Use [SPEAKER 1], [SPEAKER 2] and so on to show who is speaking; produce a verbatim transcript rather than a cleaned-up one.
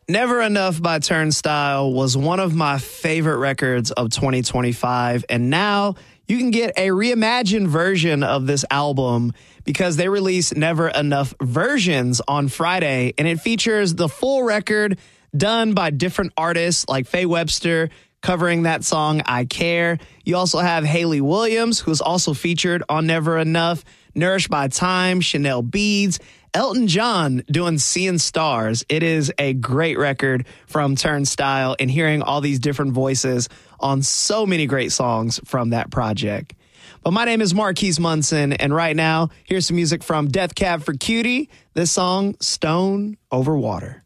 [SPEAKER 1] Never Enough by Turnstile was one of my favorite records of twenty twenty-five, and now you can get a reimagined version of this album because they released Never Enough versions on Friday, and it features the full record done by different artists like Faye Webster covering that song, I Care. You also have Hayley Williams, who's also featured on Never Enough, Nourished by Time, Chanel Beads, Elton John doing Seeing Stars. It is a great record from Turnstile, and hearing all these different voices on so many great songs from that project. But my name is Marquise Munson, and right now, here's some music from Death Cab for Cutie. This song, Stone Over Water.